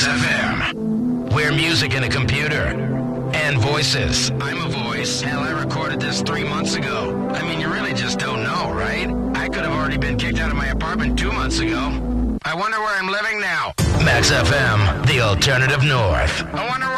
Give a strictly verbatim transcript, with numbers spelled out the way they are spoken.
Max F M. We're music and a computer. And voices. I'm a voice. Hell, I recorded this three months ago. I mean, you really just don't know, right? I could have already been kicked out of my apartment two months ago. I wonder where I'm living now. Max F M, the alternative north. I wonder